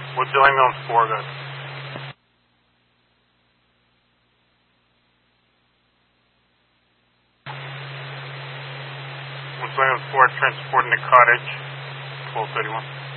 Woods ambulance 4, good. Woods ambulance 4 transporting to cottage, 1231.